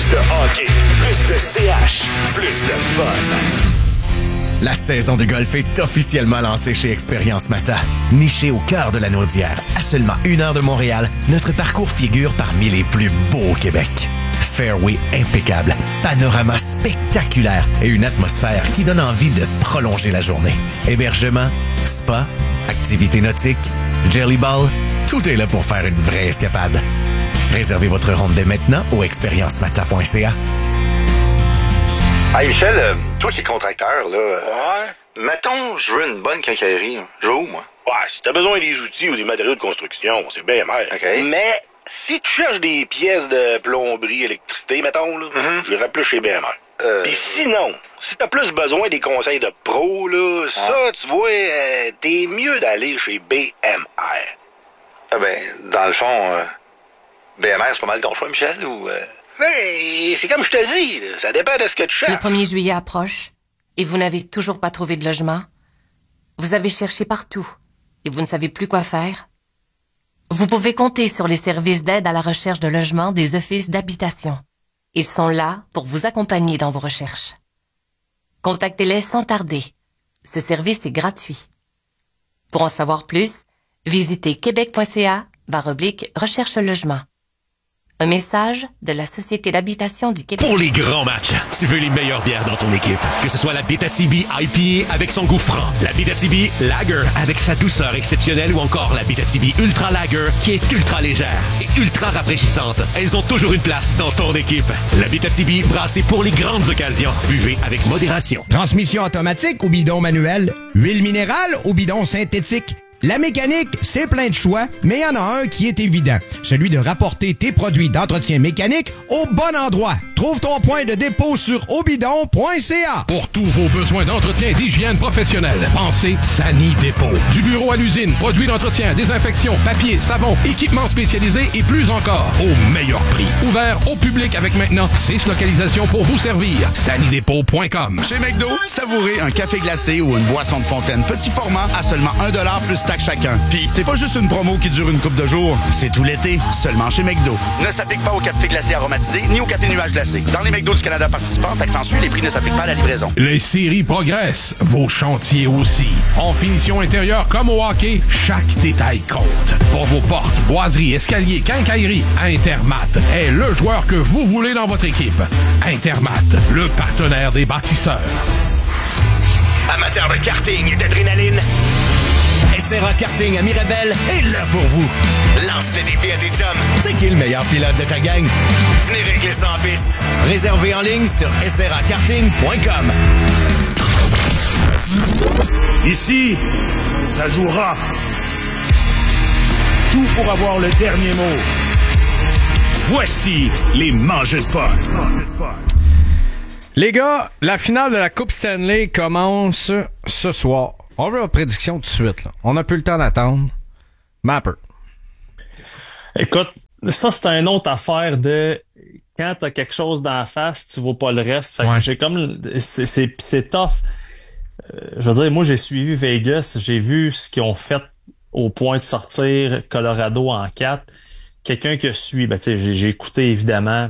Plus de hockey, plus de CH, plus de fun. La saison de golf est officiellement lancée chez Expérience Mata. Niché au cœur de la Naudière, à seulement 1 heure de Montréal, notre parcours figure parmi les plus beaux au Québec. Fairway impeccable, panorama spectaculaire et une atmosphère qui donne envie de prolonger la journée. Hébergement, spa, activités nautiques, jellyball, tout est là pour faire une vraie escapade. Réservez votre ronde dès maintenant au expériencemata.ca. Hey Michel, toi qui es contracteur, là, mettons, je veux une bonne quincaillerie. Je vais où, moi? Ouais, si t'as besoin des outils ou des matériaux de construction, c'est bien mer. OK. Mais si tu cherches des pièces de plomberie, électricité, mettons, là, j'irais plus chez BMR. Puis sinon, si t'as plus besoin des conseils de pro, là, ça, tu vois, t'es mieux d'aller chez BMR. Ah ben, dans le fond, BMR, c'est pas mal ton choix, Michel, ou... Mais c'est comme je te dis, là, ça dépend de ce que tu cherches. Le 1er juillet approche et vous n'avez toujours pas trouvé de logement. Vous avez cherché partout et vous ne savez plus quoi faire. Vous pouvez compter sur les services d'aide à la recherche de logement des offices d'habitation. Ils sont là pour vous accompagner dans vos recherches. Contactez-les sans tarder. Ce service est gratuit. Pour en savoir plus, visitez québec.ca/recherche logement. Un message de la Société d'habitation du Québec. Pour les grands matchs, tu veux les meilleures bières dans ton équipe. Que ce soit la Abitibi IPA avec son goût franc, la Abitibi Lager avec sa douceur exceptionnelle ou encore la Abitibi Ultra Lager qui est ultra légère et ultra rafraîchissante. Elles ont toujours une place dans ton équipe. La Abitibi brassée pour les grandes occasions. Buvez avec modération. Transmission automatique ou bidon manuel? Huile minérale ou bidon synthétique? La mécanique, c'est plein de choix, mais il y en a un qui est évident. Celui de rapporter tes produits d'entretien mécanique au bon endroit. Trouve ton point de dépôt sur obidon.ca. Pour tous vos besoins d'entretien et d'hygiène professionnelle, pensez Sani Dépôt. Du bureau à l'usine, produits d'entretien, désinfection, papier, savon, équipements spécialisés et plus encore. Au meilleur prix. Ouvert au public avec maintenant 6 localisations pour vous servir. sanidépôt.com. Chez McDo, savourez un café glacé ou une boisson de fontaine petit format à seulement 1$ plus taxe chacun. Puis c'est pas juste une promo qui dure une couple de jours, c'est tout l'été, seulement chez McDo. Ne s'applique pas au café glacé aromatisé ni au café nuage glacé. Dans les McDo du Canada participants, taxe en suit, les prix ne s'appliquent pas à la livraison. Les séries progressent, vos chantiers aussi. En finition intérieure comme au hockey, chaque détail compte. Pour vos portes, boiseries, escaliers, quincailleries, Intermat est le joueur que vous voulez dans votre équipe. Intermat, le partenaire des bâtisseurs. Amateurs de karting et d'adrénaline, SRA Karting à Mirabel est là pour vous. Lance le défi à tes chums. C'est qui le meilleur pilote de ta gang? Venez régler ça en piste. Réservez en ligne sur srakarting.com. Ici, ça joue rough. Tout pour avoir le dernier mot. Voici les mangeurs de pot. Les gars, la finale de la Coupe Stanley commence ce soir. On veut votre prédiction tout de suite. Là. On n'a plus le temps d'attendre. Mapper. Écoute, ça, c'est une autre affaire de quand t'as quelque chose dans la face, tu vois pas le reste. Fait que j'ai comme... C'est tough. Je veux dire, moi, j'ai suivi Vegas. J'ai vu ce qu'ils ont fait au point de sortir Colorado en 4. Quelqu'un qui a suivi... Ben, tu sais, j'ai écouté, évidemment...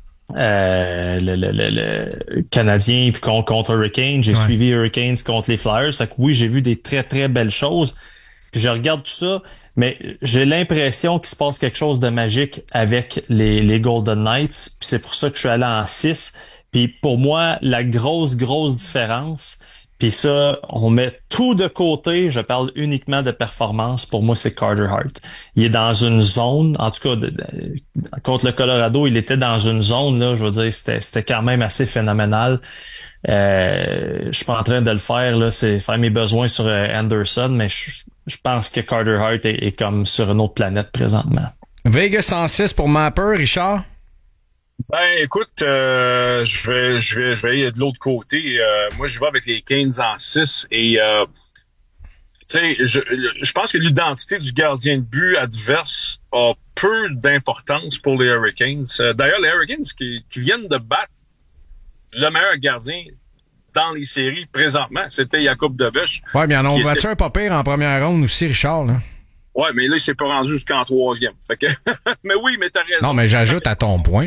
le Canadien puis contre Hurricanes, j'ai suivi Hurricanes contre les Flyers, fait que oui, j'ai vu des très très belles choses, puis je regarde tout ça, mais j'ai l'impression qu'il se passe quelque chose de magique avec les Golden Knights, puis c'est pour ça que je suis allé en 6, puis pour moi, la grosse différence, puis ça, on met tout de côté, je parle uniquement de performance, pour moi, c'est Carter Hart. Il est dans une zone, en tout cas, contre le Colorado, il était dans une zone, là, je veux dire, c'était quand même assez phénoménal. Je suis pas en train de le faire, là, c'est faire mes besoins sur Anderson, mais je pense que Carter Hart est comme sur une autre planète présentement. Vegas 106 pour Mapper, Richard? Ben, écoute, je vais aller de l'autre côté. Moi, je vais avec les Canes en 6 et, tu sais, je pense que l'identité du gardien de but adverse a peu d'importance pour les Hurricanes. D'ailleurs, les Hurricanes qui viennent de battre le meilleur gardien dans les séries présentement, c'était Jakub Dobeš. Ouais, mais on a battu un pas pire en première ronde aussi, Richard, là. Ouais, mais là, il s'est pas rendu jusqu'en 3e. Fait que, mais oui, mais t'as raison. Non, mais j'ajoute à ton point, là.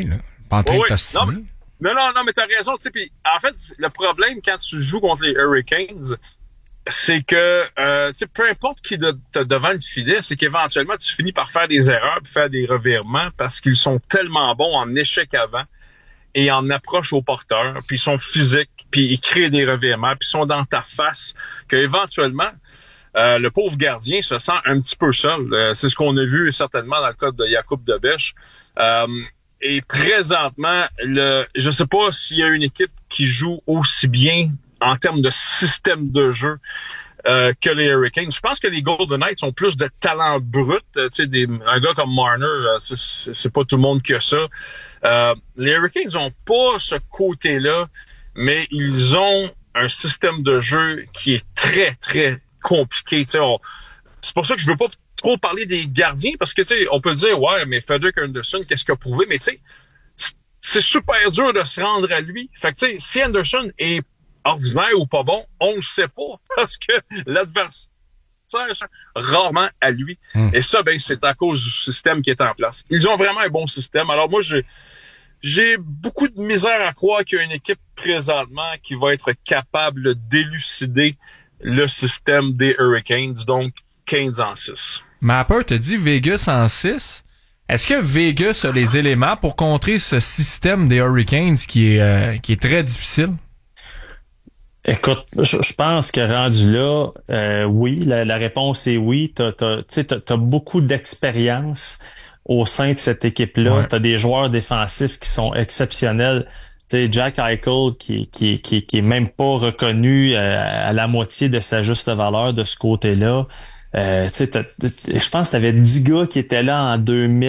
Pas en train Oui, de t'ostiner. Non, mais t'as raison. Tu sais, puis en fait, le problème quand tu joues contre les Hurricanes, c'est que tu sais, peu importe qui t'as devant le filet, c'est qu'éventuellement tu finis par faire des erreurs, puis faire des revirements parce qu'ils sont tellement bons en échec avant et en approche au porteur, puis ils sont physiques, puis ils créent des revirements, puis ils sont dans ta face, que éventuellement le pauvre gardien se sent un petit peu seul. C'est ce qu'on a vu certainement dans le cas de Jakub Dobeš. Et présentement, je sais pas s'il y a une équipe qui joue aussi bien en termes de système de jeu que les Hurricanes. Je pense que les Golden Knights ont plus de talent brut. Tu sais, un gars comme Marner, c'est pas tout le monde qui a ça. Les Hurricanes ont pas ce côté-là, mais ils ont un système de jeu qui est très, très compliqué. Tu sais, c'est pour ça que je veux pas trop parler des gardiens, parce que tu sais, on peut dire ouais, mais Frederik Andersen, qu'est-ce qu'il a prouvé, mais tu sais, c'est super dur de se rendre à lui. Fait que tu sais, si Andersen est ordinaire ou pas bon, on le sait pas, parce que l'adversaire rarement à lui. Et ça, ben, c'est à cause du système qui est en place. Ils ont vraiment un bon système. Alors moi, j'ai beaucoup de misère à croire qu'il y a une équipe présentement qui va être capable d'élucider le système des Hurricanes, donc 15 en 6. Mapper te dit Vegas en 6. Est-ce que Vegas a les éléments pour contrer ce système des Hurricanes qui est très difficile? Écoute, je pense que rendu là, oui, la réponse est oui. T'as beaucoup d'expérience au sein de cette équipe-là. Ouais. T'as des joueurs défensifs qui sont exceptionnels. T'sais, Jack Eichel qui est même pas reconnu à la moitié de sa juste valeur de ce côté-là. Je pense que t'avais 10 gars qui étaient là en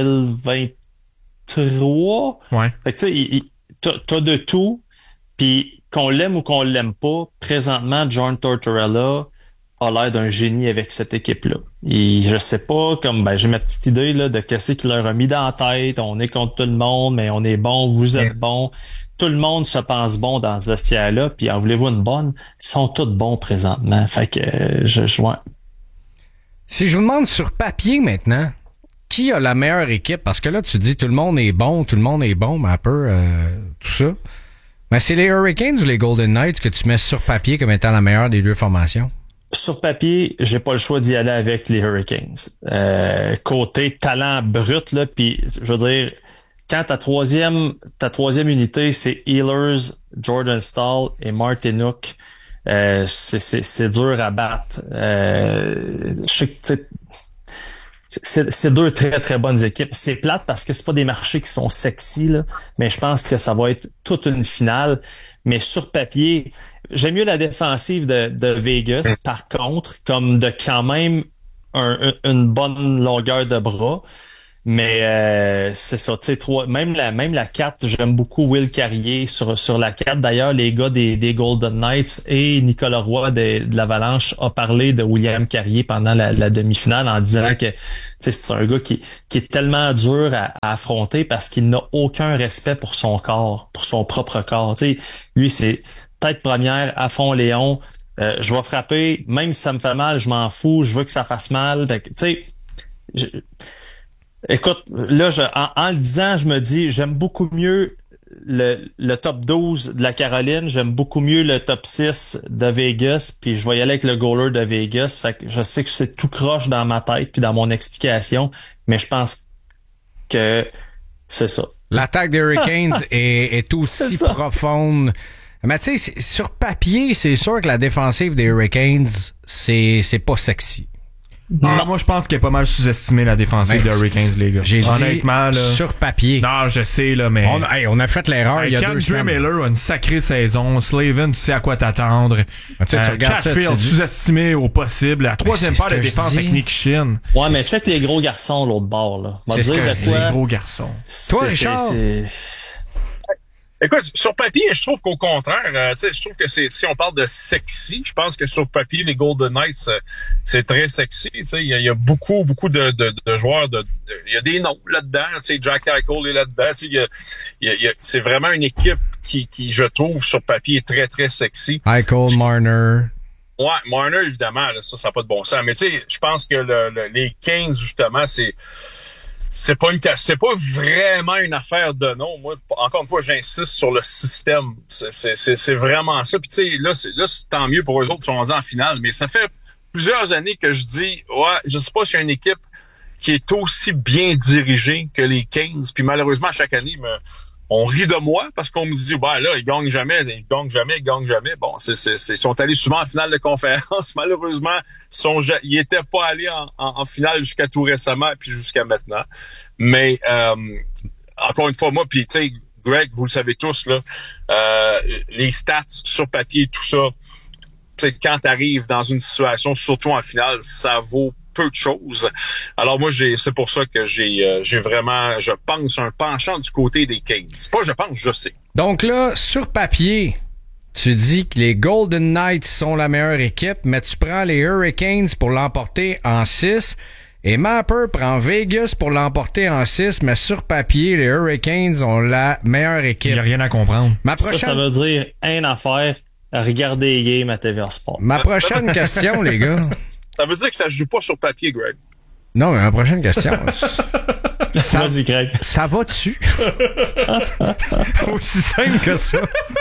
2023. Ouais. Fait que tu sais, t'as de tout. Puis qu'on l'aime ou qu'on l'aime pas, présentement, John Tortorella a l'air d'un génie avec cette équipe-là. Et je sais pas, j'ai ma petite idée là de qu'est-ce qu'il leur a mis dans la tête. On est contre tout le monde, mais on est bon, vous êtes bon. Tout le monde se pense bon dans ce vestiaire-là. Puis en voulez-vous une bonne? Ils sont tous bons présentement. Fait que ouais. Si je vous demande sur papier maintenant, qui a la meilleure équipe? Parce que là, tu dis tout le monde est bon, mais un peu tout ça. Mais c'est les Hurricanes ou les Golden Knights que tu mets sur papier comme étant la meilleure des deux formations? Sur papier, j'ai pas le choix d'y aller avec les Hurricanes. Côté talent brut, là, puis je veux dire, quand ta troisième unité, c'est Ehlers, Jordan Staal et Martinook, c'est dur à battre. Je sais que c'est deux très très bonnes équipes. C'est plate parce que c'est pas des marchés qui sont sexy là, mais je pense que ça va être toute une finale. Mais sur papier, j'aime mieux la défensive de Vegas. Par contre, comme de quand même une bonne longueur de bras. Mais c'est ça, tu sais, même la 4, j'aime beaucoup Will Carrier sur la 4. D'ailleurs, les gars des Golden Knights et Nicolas Roy de l'Avalanche a parlé de William Carrier pendant la demi-finale en disant que c'est un gars qui est tellement dur à affronter parce qu'il n'a aucun respect pour son corps, pour son propre corps. Tu sais, lui, c'est tête première à fond Léon. Je vais frapper, même si ça me fait mal, je m'en fous, je veux que ça fasse mal. Tu sais, écoute, là, en le disant, je me dis, j'aime beaucoup mieux le top 12 de la Caroline, j'aime beaucoup mieux le top 6 de Vegas, puis je vais y aller avec le goaler de Vegas. Fait que je sais que c'est tout croche dans ma tête puis dans mon explication, mais je pense que c'est ça. L'attaque des Hurricanes est aussi profonde. Mais tu sais, sur papier, c'est sûr que la défensive des Hurricanes, c'est pas sexy. Non, moi je pense qu'elle est pas mal sous-estimée la défensive des Hurricanes, les gars. J'ai honnêtement dit là, sur papier. Non, je sais là, mais on a fait l'erreur il y a 2 semaines. Miller a une sacrée saison. Slavin, tu sais à quoi t'attendre. Chatfield sous-estimé au possible. La troisième paire de défense avec Nick Shin. Ouais, mais check les gros garçons l'autre bord là. C'est ce que je dis, les gros garçons. Toi, Richard. Écoute, sur papier, je trouve qu'au contraire, je trouve que si on parle de sexy, je pense que sur papier, les Golden Knights, c'est très sexy. Il y a beaucoup de joueurs, il y a des noms là-dedans. Jack Eichel est là-dedans. C'est vraiment une équipe qui, je trouve, sur papier, est très, très sexy. Eichel, Marner. Ouais, Marner, évidemment, là, ça n'a pas de bon sens. Mais tu sais, je pense que les Kings, justement, c'est pas vraiment une affaire de nom. Moi, encore une fois, j'insiste sur le système. C'est vraiment ça. Puis tu sais, là, c'est tant mieux pour eux autres qui sont rendus en finale. Mais ça fait plusieurs années que je dis, ouais, je sais pas si y a une équipe qui est aussi bien dirigée que les Canes. Puis malheureusement, chaque année, on rit de moi parce qu'on me dit, bah là, ils gagnent jamais. Bon, ils sont allés souvent en finale de conférence. Malheureusement, ils étaient pas allés en finale jusqu'à tout récemment puis jusqu'à maintenant. Mais encore une fois, moi, puis tu sais, Greg, vous le savez tous là, les stats sur papier, tout ça, tu sais, quand t'arrives dans une situation, surtout en finale, ça vaut peu de choses. Alors moi, c'est pour ça que j'ai vraiment, je pense, un penchant du côté des Canes. Pas je pense, je sais. Donc là, sur papier, tu dis que les Golden Knights sont la meilleure équipe, mais tu prends les Hurricanes pour l'emporter en 6 et Mapper prend Vegas pour l'emporter en 6, mais sur papier, les Hurricanes ont la meilleure équipe. Il n'y a rien à comprendre. Ça veut dire une affaire, regardez les games à TVA Sport. Ma prochaine question, les gars. Ça veut dire que ça se joue pas sur papier, Greg. Non, mais ma prochaine question. Vas-y, Greg. Ça va-tu? Aussi simple que ça.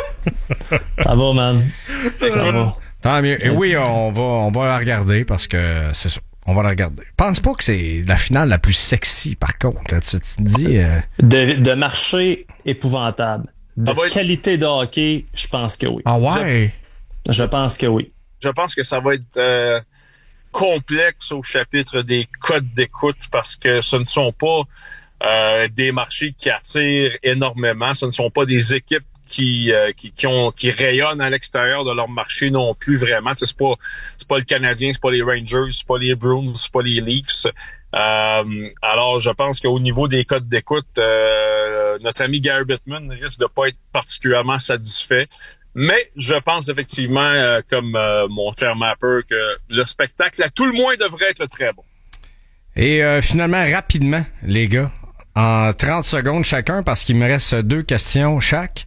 Ça va, man. Ça va. Tant mieux. Et oui, on va la regarder parce que c'est ça. On va la regarder. Pense pas que c'est la finale la plus sexy, par contre. Là, tu te dis... De marché épouvantable. De qualité de hockey, je pense que oui. Ah ouais? Je pense que oui. Je pense que ça va être complexe au chapitre des codes d'écoute parce que ce ne sont pas des marchés qui attirent énormément. Ce ne sont pas des équipes qui rayonnent à l'extérieur de leur marché non plus vraiment. C'est pas le Canadien, c'est pas les Rangers, c'est pas les Bruins, c'est pas les Leafs. Alors, je pense qu'au niveau des codes d'écoute, notre ami Gary Bettman risque de pas être particulièrement satisfait. Mais je pense effectivement, comme mon cher Mapper, que le spectacle, à tout le moins, devrait être très bon. Et finalement, rapidement, les gars, en 30 secondes chacun, parce qu'il me reste 2 questions chaque.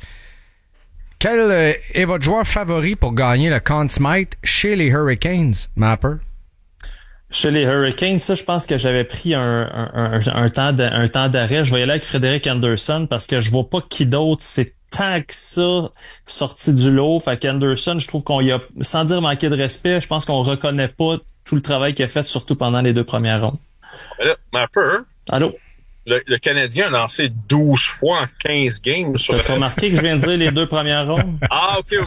Quel est votre joueur favori pour gagner le Conn Smythe chez les Hurricanes, Mapper? Chez les Hurricanes, ça, je pense que j'avais pris un temps d'arrêt. Je vais y aller avec Frédéric Anderson parce que je vois pas qui d'autre c'est tant que ça sorti du lot. Fait qu'Anderson, je trouve qu'on y a, sans dire manquer de respect, je pense qu'on reconnaît pas tout le travail qu'il a fait, surtout pendant les 2 premières rondes. Là, Mapper. Allô? Le Canadien a lancé 12 fois en 15 games. T'as-tu remarqué que je viens de dire les 2 premières rondes? Ah, OK.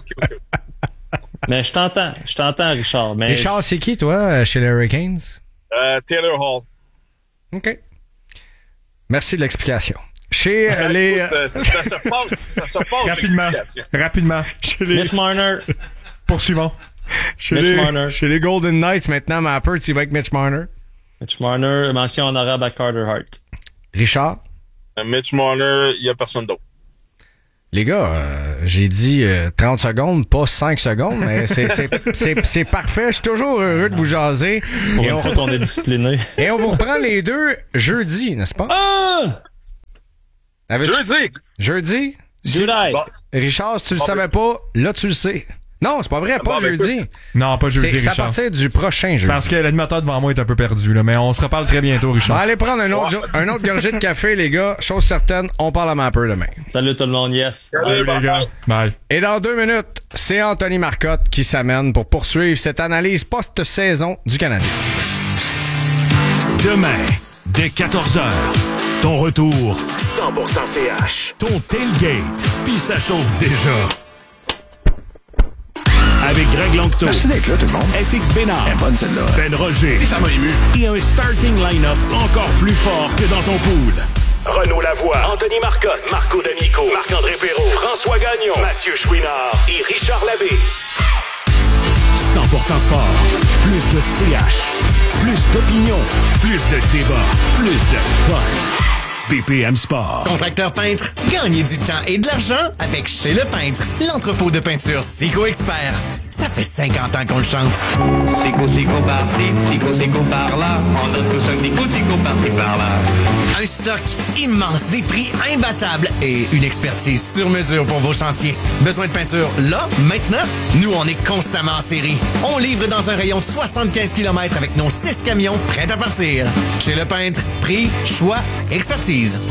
Mais je t'entends, Richard. Mais Richard, c'est qui, toi, chez les Hurricanes? Taylor Hall. OK. Merci de l'explication. Chez les... Écoute, ça se passe. Rapidement. Chez les... Mitch Marner. Poursuivons. Chez les Golden Knights, maintenant, Mapper, tu vas avec Mitch Marner. Mitch Marner, mention honorable à Carter Hart. Richard? Mitch Marner, il n'y a personne d'autre. Les gars, j'ai dit 30 secondes, pas 5 secondes, mais c'est parfait. Je suis toujours heureux de vous jaser. Pour une fois qu'on est discipliné. Et on vous reprend les 2 jeudi, n'est-ce pas? Jeudi? Bon. Richard, si tu le savais pas, là tu le sais. Non, c'est pas vrai, pas jeudi. Non, pas jeudi, Richard. C'est à partir du prochain jeudi. Parce que l'animateur devant moi est un peu perdu, là, mais on se reparle très bientôt, Richard. Allez prendre un autre gorgée de café, les gars. Chose certaine, on parle à Mapper demain. Salut tout le monde, yes. Salut les gars. Bye. Et dans 2 minutes, c'est Anthony Marcotte qui s'amène pour poursuivre cette analyse post-saison du Canadien. Demain, dès 14h, ton retour 100% CH. Ton tailgate, puis ça chauffe déjà. Avec Greg Langto. Merci d'être là, tout le monde. FX Bénard. Elle est bonne, celle-là. Ben Roger. Et ça m'a ému. Et un starting line-up encore plus fort que dans ton pool. Renaud Lavoie, Anthony Marcotte, Marco D'Amico, Marc-André Perrault, François Gagnon, Mathieu Chouinard et Richard Labbé. 100% sport. Plus de CH. Plus d'opinion. Plus de débat. Plus de fun. BPM Sport. Contracteur peintre, gagnez du temps et de l'argent avec Chez Le Peintre, l'entrepôt de peinture Sico Expert. Ça fait 50 ans qu'on le chante. Sico par-ci, sico par-là, on donne tous un sico par-ci par-là. Un stock immense, des prix imbattables et une expertise sur mesure pour vos chantiers. Besoin de peinture là, maintenant? Nous, on est constamment en série. On livre dans un rayon de 75 km avec nos 6 camions prêts à partir. Chez Le Peintre, prix, choix, expertise.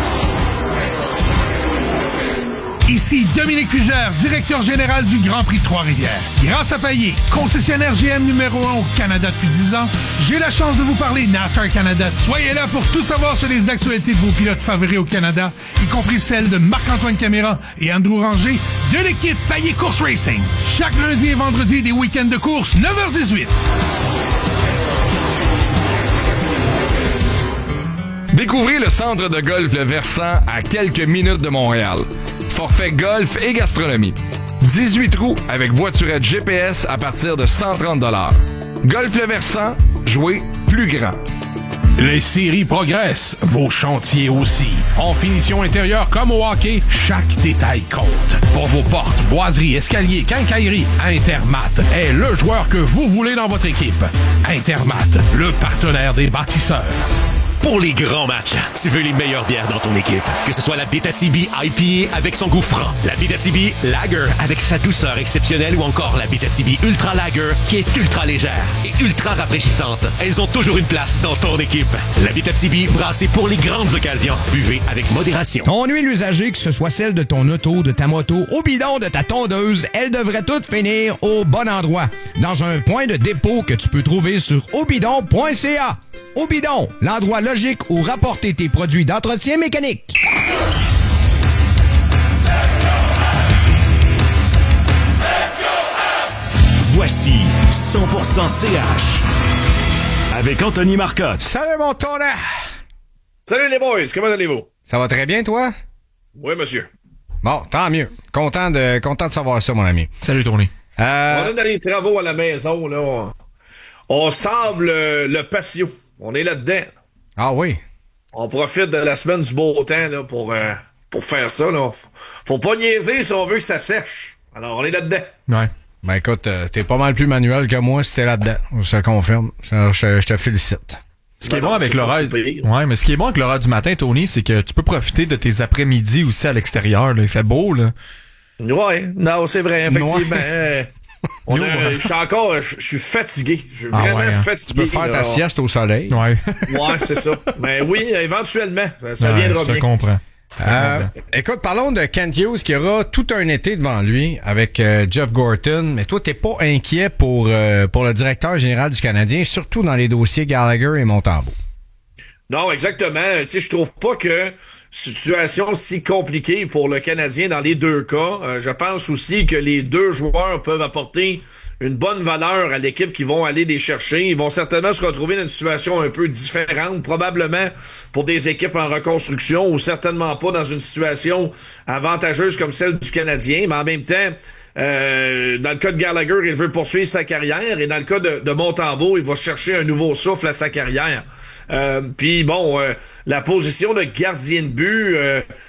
Ici Dominique Fugère, directeur général du Grand Prix de Trois-Rivières. Grâce à Payet, concessionnaire GM numéro 1 au Canada depuis 10 ans, j'ai la chance de vous parler NASCAR Canada. Soyez là pour tout savoir sur les actualités de vos pilotes favoris au Canada, y compris celles de Marc-Antoine Caméra et Andrew Ranger de l'équipe Payet Course Racing. Chaque lundi et vendredi des week-ends de course, 9h18. Découvrez le centre de golf Le Versant à quelques minutes de Montréal. Forfait golf et gastronomie. 18 trous avec voiturette GPS à partir de 130 $. Golf Le Versant, jouez plus grand. Les séries progressent, vos chantiers aussi. En finition intérieure comme au hockey, chaque détail compte. Pour vos portes, boiseries, escaliers, quincailleries, Intermat est le joueur que vous voulez dans votre équipe. Intermat, le partenaire des bâtisseurs. Pour les grands matchs, tu veux les meilleures bières dans ton équipe. Que ce soit la Bétatibi IPA avec son goût franc, la Bétatibi Lager avec sa douceur exceptionnelle ou encore la Bétatibi Ultra Lager qui est ultra légère et ultra rafraîchissante. Elles ont toujours une place dans ton équipe. La Bétatibi, brassée pour les grandes occasions. Buvez avec modération. Ton huile usagée, que ce soit celle de ton auto, de ta moto, au bidon de ta tondeuse, elle devrait toutes finir au bon endroit. Dans un point de dépôt que tu peux trouver sur aubidon.ca. Au bidon, l'endroit logique où rapporter tes produits d'entretien mécanique. Voici 100% CH avec Anthony Marcotte. Salut mon tonnerre! Salut les boys, comment allez-vous? Ça va très bien, toi? Oui, monsieur. Bon, tant mieux. Content de savoir ça, mon ami. Salut, Tony. On est dans les travaux à la maison, là. On semble le patio. On est là-dedans. Ah oui? On profite de la semaine du beau temps là, pour faire ça. Là. Faut pas niaiser si on veut que ça sèche. Alors, on est là-dedans. Ouais. Ben écoute, t'es pas mal plus manuel que moi si t'es là-dedans. Je te confirme. Je te félicite. Ce qui est bon avec l'horaire. Ouais, mais ce qui est bon avec l'horaire du matin, Tony, c'est que tu peux profiter de tes après-midi aussi à l'extérieur. Là. Il fait beau, là. Ouais, non, c'est vrai, effectivement. Je suis fatigué. Je suis vraiment fatigué. Tu peux faire ta sieste au soleil. Ouais. Ouais, c'est ça. Mais oui, éventuellement. Ça viendra bien. Je te comprends. Écoute, parlons de Kent Hughes qui aura tout un été devant lui avec Jeff Gorton. Mais toi, t'es pas inquiet pour le directeur général du Canadien, surtout dans les dossiers Gallagher et Montembeault. Non, exactement. Tu sais, je trouve pas que situation si compliquée pour le Canadien dans les deux cas. Je pense aussi que les deux joueurs peuvent apporter une bonne valeur à l'équipe qu'ils vont aller les chercher. Ils vont certainement se retrouver dans une situation un peu différente, probablement pour des équipes en reconstruction ou certainement pas dans une situation avantageuse comme celle du Canadien. Mais en même temps, dans le cas de Gallagher, il veut poursuivre sa carrière et dans le cas de Montembeault, il va chercher un nouveau souffle à sa carrière. Puis bon, la position de gardien de but,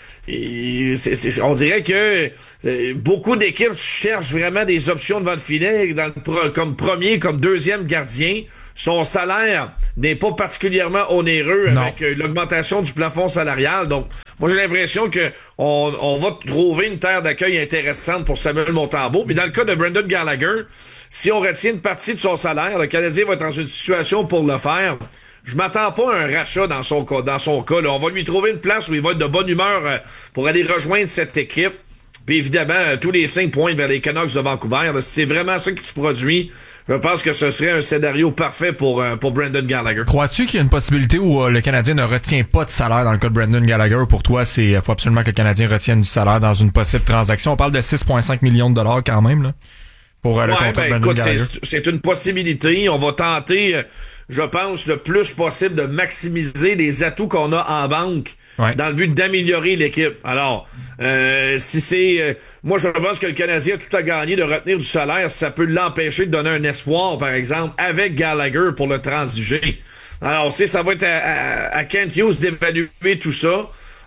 on dirait que beaucoup d'équipes cherchent vraiment des options devant le filet comme premier, comme deuxième gardien. Son salaire n'est pas particulièrement onéreux avec l'augmentation du plafond salarial. Donc, moi, j'ai l'impression que on va trouver une terre d'accueil intéressante pour Samuel Montembeault. Puis dans le cas de Brendan Gallagher, si on retient une partie de son salaire, le Canadien va être dans une situation pour le faire. Je m'attends pas à un rachat dans son cas. Là. On va lui trouver une place où il va être de bonne humeur pour aller rejoindre cette équipe. Puis évidemment, tous les 5 points vers les Canucks de Vancouver. Là, si c'est vraiment ça qui se produit, je pense que ce serait un scénario parfait pour Brendan Gallagher. Crois-tu qu'il y a une possibilité où le Canadien ne retient pas de salaire dans le cas de Brendan Gallagher? Pour toi, faut absolument que le Canadien retienne du salaire dans une possible transaction. On parle de 6,5 millions de dollars quand même là, pour le contrat de Brendan Gallagher. C'est une possibilité. On va tenter... je pense, le plus possible de maximiser les atouts qu'on a en banque dans le but d'améliorer l'équipe. Alors, si c'est... moi, je pense que le Canadien a tout à gagner de retenir du salaire si ça peut l'empêcher de donner un espoir, par exemple, avec Gallagher pour le transiger. Alors, ça va être à Kent Hughes d'évaluer tout ça.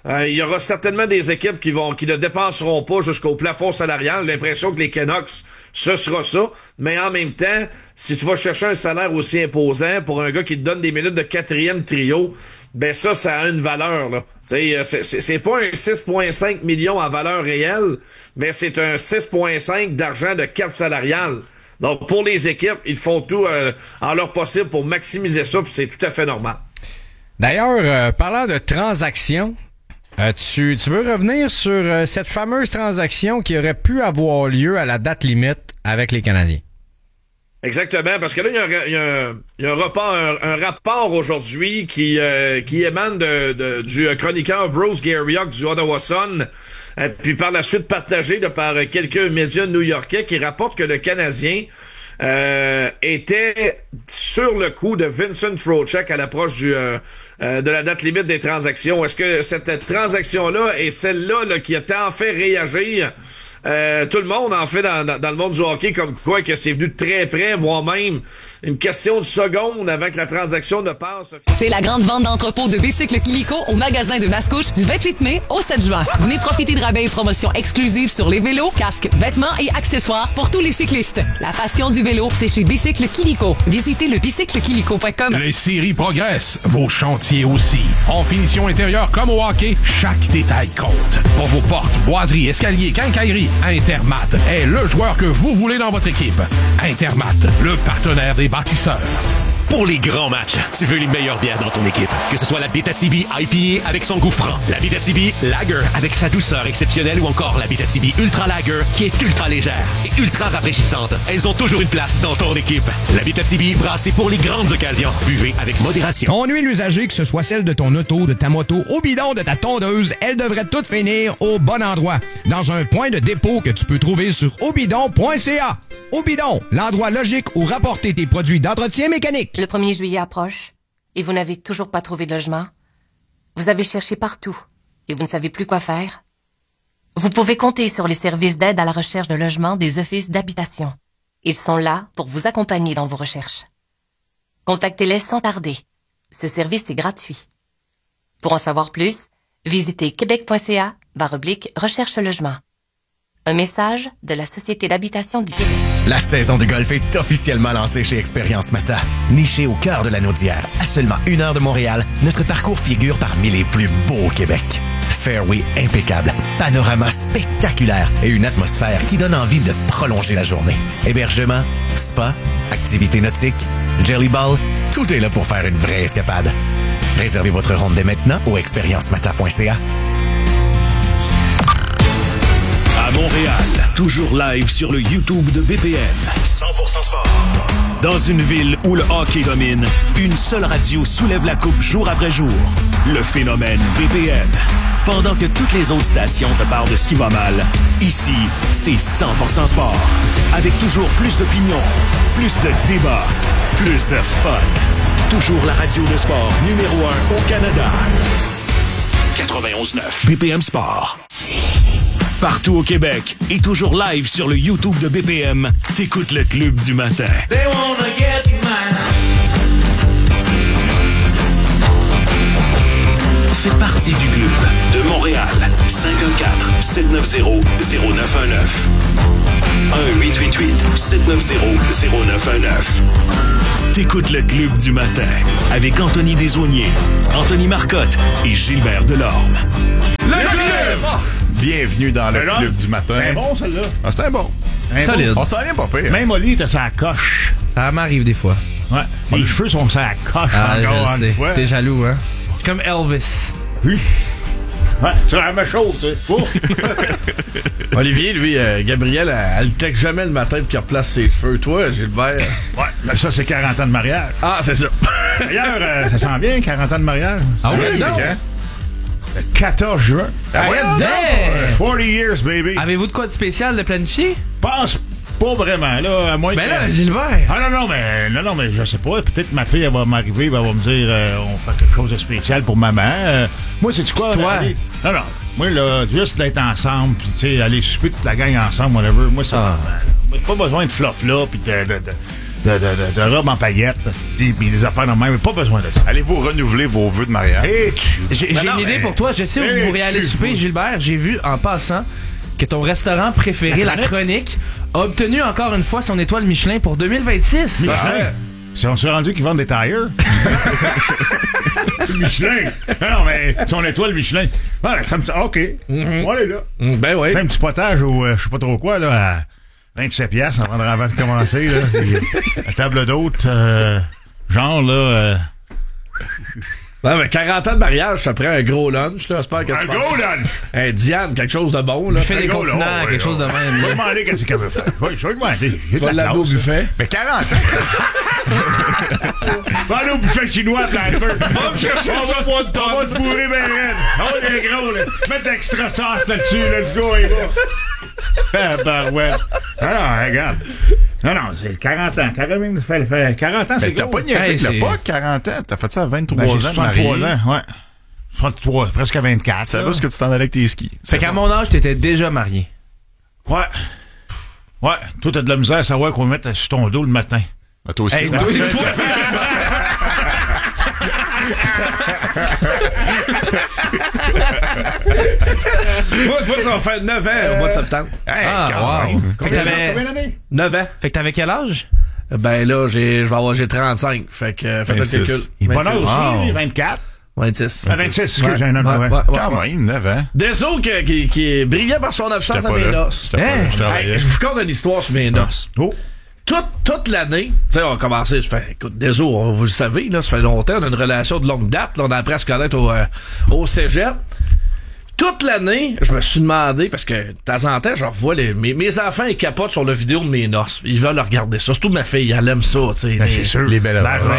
il y aura certainement des équipes qui ne dépenseront pas jusqu'au plafond salarial. L'impression que les Canucks, ce sera ça. Mais en même temps, si tu vas chercher un salaire aussi imposant pour un gars qui te donne des minutes de quatrième trio, ben ça a une valeur, là. C'est pas un 6,5 millions en valeur réelle, mais c'est un 6,5 d'argent de cap salarial. Donc, pour les équipes, ils font tout en leur possible pour maximiser ça, puis c'est tout à fait normal. D'ailleurs, parlant de transactions, tu veux revenir sur cette fameuse transaction qui aurait pu avoir lieu à la date limite avec les Canadiens? Exactement, parce que là, il y a un rapport aujourd'hui qui émane du chroniqueur Bruce Garriock du Ottawa Sun, puis par la suite partagé par quelques médias new-yorkais qui rapportent que le Canadien était sur le coup de Vincent Trocheck à l'approche de la date limite des transactions. Est-ce que cette transaction-là est celle-là qui a tant fait réagir tout le monde, en fait, dans le monde du hockey, comme quoi que c'est venu de très près, voire même une question de seconde avant que la transaction ne passe? C'est la grande vente d'entrepôt de Bicycle Illico au magasin de Mascouche du 28 mai au 7 juin. Venez profiter de rabais et promotions exclusives sur les vélos, casques, vêtements et accessoires pour tous les cyclistes. La passion du vélo, c'est chez Bicycle Illico. Visitez le bicyclequillico.com. Les séries progressent, vos chantiers aussi. En finition intérieure comme au hockey, chaque détail compte. Pour vos portes, boiseries, escaliers, quincailleries, Intermat est le joueur que vous voulez dans votre équipe. Intermat, le partenaire des bâtisseurs. Pour les grands matchs, tu veux les meilleures bières dans ton équipe. Que ce soit la Abitibi IPA avec son goût franc, la Abitibi Lager avec sa douceur exceptionnelle ou encore la Abitibi Ultra Lager qui est ultra légère et ultra rafraîchissante. Elles ont toujours une place dans ton équipe. La Abitibi brassée pour les grandes occasions. Buvez avec modération. Ton huile usagée, que ce soit celle de ton auto, de ta moto, au bidon de ta tondeuse, elle devrait toutes finir au bon endroit. Dans un point de dépôt que tu peux trouver sur aubidon.ca. Aubidon, l'endroit logique où rapporter tes produits d'entretien mécanique. Le 1er juillet approche et vous n'avez toujours pas trouvé de logement. Vous avez cherché partout et vous ne savez plus quoi faire. Vous pouvez compter sur les services d'aide à la recherche de logement des offices d'habitation. Ils sont là pour vous accompagner dans vos recherches. Contactez-les sans tarder. Ce service est gratuit. Pour en savoir plus, visitez québec.ca/recherche-logement. Un message de la Société d'habitation du Québec. La saison de golf est officiellement lancée chez Expérience Mata. Niché au cœur de la Naudière, à seulement 1 heure de Montréal, notre parcours figure parmi les plus beaux au Québec. Fairway impeccable, panorama spectaculaire et une atmosphère qui donne envie de prolonger la journée. Hébergement, spa, activités nautiques, jelly ball, tout est là pour faire une vraie escapade. Réservez votre ronde dès maintenant au expériencemata.ca. À Montréal, toujours live sur le YouTube de BPM. 100% sport. Dans une ville où le hockey domine, une seule radio soulève la coupe jour après jour. Le phénomène BPM. Pendant que toutes les autres stations te parlent de ce qui va mal, ici, c'est 100% sport. Avec toujours plus d'opinions, plus de débats, plus de fun. Toujours la radio de sport numéro 1 au Canada. 91.9 BPM Sport. Partout au Québec et toujours live sur le YouTube de BPM, t'écoutes le club du matin. They wanna get mine. Fais partie du club de Montréal. 514-790-0919. 1-888-790-0919. T'écoutes le club du matin avec Anthony Desaulniers, Anthony Marcotte et Gilbert Delorme. Le club! Bienvenue dans le club du matin. C'est bon, celle-là. Ah, c'était bon. Solide. On s'en vient pas pire. Même Oli était sur la coche. Ça m'arrive des fois. Ouais. Les cheveux sont sur la coche encore une fois. T'es jaloux, hein? Comme Elvis. Oui. Ouais, c'est la même chose, tu sais. Olivier, lui, Gabriel, elle le texte jamais le matin pour qu'il replace ses cheveux. Toi, Gilbert. Ouais, mais ça, c'est 40 ans de mariage. Ah, c'est ça. D'ailleurs, ça sent bien, 40 ans de mariage. Ah oui, c'est quand? Le 14 juin. Ah ouais, 40 years, baby. Avez-vous de quoi de spécial de planifier? Pense pas vraiment, là, à moins ben que... là, Gilbert. Ah non, mais je sais pas. Peut-être ma fille, elle va m'arriver, elle va me dire, on fait quelque chose de spécial pour maman. Moi, c'est quoi? Toi? Non. Moi, là, juste d'être ensemble, puis tu sais, aller souper toute la gang ensemble, whatever. Moi, ça... Moi, j'ai pas besoin de fluff, là, puis de robes en paillettes, puis des affaires de même. Pas besoin de ça. Allez-vous renouveler vos vœux de mariage? J'ai une idée pour toi. Je sais où vous pourriez aller souper, Gilbert. J'ai vu en passant que ton restaurant préféré, La Chronique, a obtenu encore une fois son étoile Michelin pour 2026. Michelin? Si on s'est rendu qu'ils vendent des tires. Michelin. Non, mais son étoile Michelin. Ben, ça me... OK. On va aller là. Ben oui. C'est un petit potage ou je sais pas trop quoi, là, à 27 piastres avant de commencer, là. Puis, la table d'hôte, genre, là... Non, mais 40 ans de mariage, ça prend un gros lunch, là. J'espère que un gros lunch! Un Diane, quelque chose de bon, là. Buffet des continents, quelque chose de même. Je vais demander qu'est-ce qu'elle veut faire. Je vais demander. Tu vas l'amener au buffet. Mais 40 ans! Va aller au buffet chinois, Piper. Va me chercher ça. On va te bourrer ben raide. On est gros, là. Mettre l'extra sauce là-dessus. Let's go, et va. Ouais. Alors, regarde. Non, c'est 40 ans. 40 ans, c'est Mais t'as gros. pas niaisé avec le pas, 40 ans. T'as fait ça à 23 ans, 63 ans, ouais. 63, presque à 24. Ça va ce que tu t'en allais avec tes skis. Fait qu'à mon âge, t'étais déjà marié. Ouais. Toi, t'as de la misère à savoir qu'on va mettre sur ton dos le matin. Ben, toi aussi. Hey, toi, Moi, ça va faire 9 ans au mois de septembre. Hey, wow. Fait que t'avais Combien d'années? 9 ans. Fait que t'avais quel âge? Ben là, j'ai 35. Fait que faites le 26. calcul. Il est bon âge 26. aussi, 24. 26. 26, j'ai un homme. Quand même, 9 ans. Deso qui brillait par son absence J'étais à pas mes là. noces. J'étais pas là, je travaillais. Je vous conte une histoire sur mes noces. Oh. Toute l'année, tu sais, on a commencé, écoute, Deso, vous le savez, là, ça fait longtemps, on a une relation de longue date, là, on a appris à se connaître au cégep. Toute l'année, je me suis demandé, parce que de temps en temps, je revois mes enfants, ils capotent sur la vidéo de mes noces. Ils veulent regarder ça. Surtout ma fille, elle aime ça, tu sais. Ben, c'est sûr. Les belles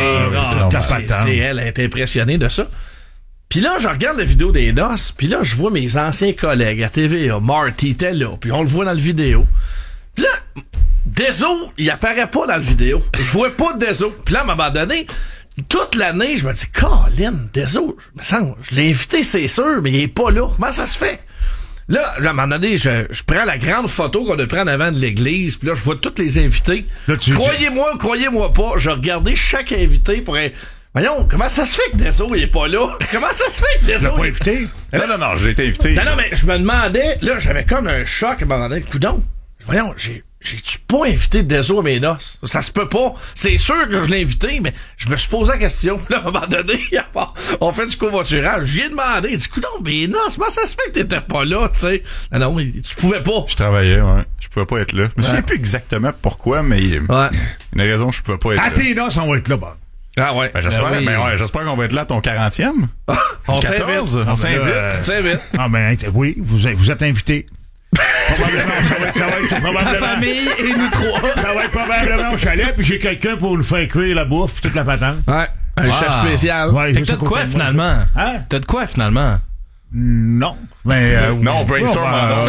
c'est elle est impressionnée de ça. Puis là, je regarde la vidéo des noces, puis là, je vois mes anciens collègues à TVA, Marty était là, puis on le voit dans la vidéo. Puis là, Deso, il apparaît pas dans la vidéo. Je vois pas Deso. Puis là, à un moment donné, toute l'année, je me dis, Colin, Deso, je l'ai invité, c'est sûr, mais il est pas là. Comment ça se fait? Là, à un moment donné, je prends la grande photo qu'on a pris en avant de l'église, puis là, je vois tous les invités. Là, croyez-moi ou croyez-moi pas, je regardais chaque invité pour être... Voyons, comment ça se fait que Deso il est pas là? Comment ça se fait que Deso... Tu l'as pas invité? Non, j'ai été invité. Non, mais je me demandais, là, j'avais comme un choc à un moment donné. Coudon, voyons, j'ai-tu pas invité Deso à mes noces? Ça se peut pas. C'est sûr que je l'ai invité, mais je me suis posé la question. Là, à un moment donné, on fait du covoiturage. Je lui ai demandé, il dit, coudon, mes noces, comment ça se fait que t'étais pas là, tu sais? Non, tu pouvais pas. Je travaillais, ouais. Je pouvais pas être là. Je me souviens plus exactement pourquoi, mais il y a une raison, je pouvais pas être là. À tes noces, on va être là, Bob. Ah ouais. Ben, j'espère qu'on va être là à ton 40e. On s'invite. Ah, ben, oui, vous êtes invités. Probablement, ça va être probablement. Ta famille et nous trois. Ça va être probablement au chalet, puis j'ai quelqu'un pour nous faire cuire la bouffe, puis toute la patente. Ouais. Un chef spécial. Ouais, fait que t'as de quoi, finalement? Hein? T'as de quoi, finalement? Non. Mais, non, brainstorm.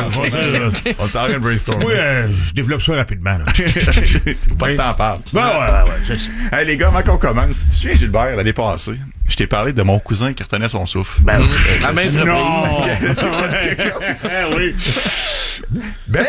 On t'en de brainstorm. Oui, je développe ça rapidement, là. Pas que t'en parles. Ouais, je sais. Hey, les gars, avant qu'on commence, tu te souviens, Gilbert, l'année passée, je t'ai parlé de mon cousin qui retenait son souffle. Ben, la même non. Oui. Ben.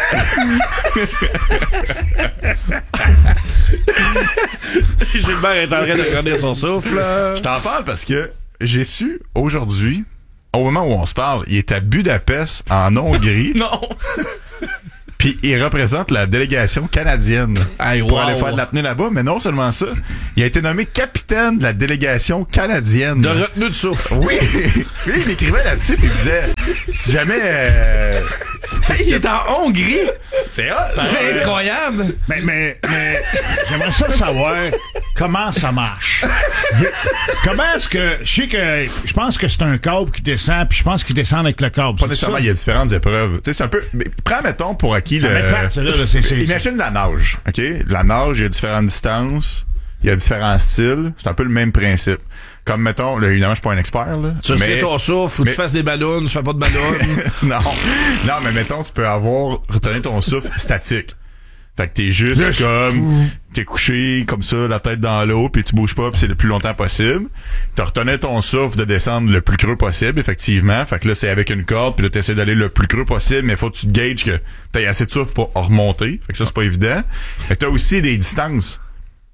Gilbert est en train de retenir son souffle. Je t'en parle parce que j'ai su aujourd'hui, au moment où on se parle, il est à Budapest, en Hongrie. Non! Puis il représente la délégation canadienne pour aller faire de l'apnée là-bas. Mais non seulement ça, il a été nommé capitaine de la délégation canadienne. De retenue de souffle. Oui! Puis il écrivait là-dessus puis il disait, si jamais... il est en Hongrie! C'est incroyable! Mais j'aimerais ça savoir comment ça marche. Comment est-ce que... Je pense que c'est un câble qui descend, puis je pense qu'il descend avec le câble. Pas nécessairement, il y a différentes épreuves. Tu sais, c'est un peu... Prends, mettons, pour acquis imagine la nage, OK? La nage, il y a différentes distances, il y a différents styles. C'est un peu le même principe. Comme, mettons, là, évidemment, je suis pas un expert, là. Tu sais ton souffle, faut que tu fasses des ballons, tu fais pas de ballons. Non, mais mettons, tu peux retenir ton souffle statique. Fait que t'es juste t'es couché comme ça, la tête dans l'eau, puis tu bouges pas, puis c'est le plus longtemps possible. T'as retenu ton souffle de descendre le plus creux possible, effectivement. Fait que là, c'est avec une corde, puis là, t'essaies d'aller le plus creux possible, mais faut que tu te gages que t'as assez de souffle pour remonter. Fait que ça, c'est pas évident. Fait que t'as aussi des distances.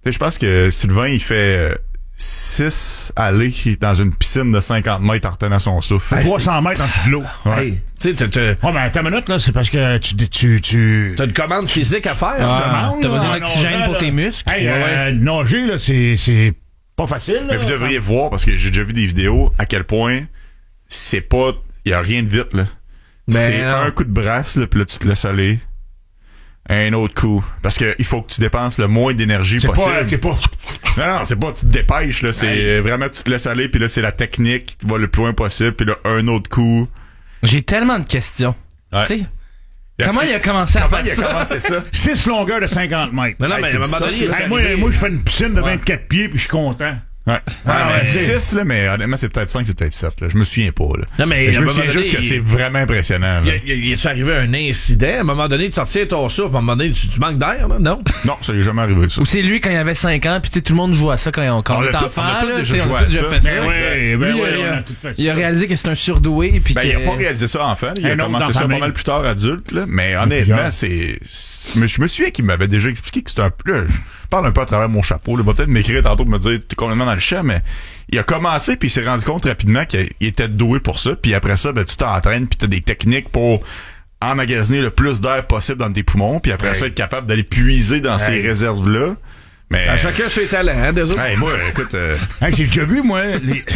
sais, je pense que Sylvain, il fait 6 allées dans une piscine de 50 mètres en retenant son souffle. 300 mètres en dessous de l'eau. Ouais. Hey, tu sais, mais attends une minute, là, c'est parce que tu... T'as une commande physique à faire. T'as besoin d'oxygène pour tes muscles. Hey, nager, là, c'est pas facile. Mais vous devriez voir, parce que j'ai déjà vu des vidéos, à quel point c'est pas... Il y a rien de vite, là. C'est un coup de brasse, là, puis là, tu te laisses aller. Un autre coup. Parce que il faut que tu dépenses le moins d'énergie possible. C'est pas... Non, c'est pas, tu te dépêches, là. C'est vraiment, tu te laisses aller, puis là, c'est la technique, tu vas le plus loin possible, puis là, un autre coup. J'ai tellement de questions. Ouais. Tu sais, comment il a commencé à faire ça? Comment il a commencé ça? 6 longueurs de 50 mètres. Non, mais à un moment donné, moi, je fais une piscine de 24 pieds, puis je suis content. Ouais. 6, là, mais honnêtement, c'est peut-être 5, c'est peut-être 7, là. Je me souviens pas, là. Non, mais je me souviens juste que c'est vraiment impressionnant, là. Il est arrivé un incident? À un moment donné, tu retiens ton souffle, à un moment donné, tu manques d'air, là? Non? Non, ça n'est jamais arrivé, ça. Ou c'est lui quand il avait 5 ans, puis tu sais, tout le monde joue à ça quand on est enfant, on a tous déjà on joué a à tous déjà fait ça. Il a réalisé que c'est un surdoué, puis il a pas réalisé ça enfant, il a commencé ça pas mal plus tard adulte, là. Mais honnêtement, je me souviens qu'il m'avait déjà expliqué que c'était un peu, je parle un peu à travers mon chapeau, là. Il va peut-être m'écrire tantôt pour me dire, t'es complètement dans le champ, mais il a commencé puis il s'est rendu compte rapidement qu'il était doué pour ça, puis après ça, ben, tu t'entraînes puis t'as des techniques pour emmagasiner le plus d'air possible dans tes poumons, puis après ça, être capable d'aller puiser dans ces réserves-là. Mais à chacun ses talents, hein, désolé. Hey, moi, écoute... j'ai déjà vu, moi,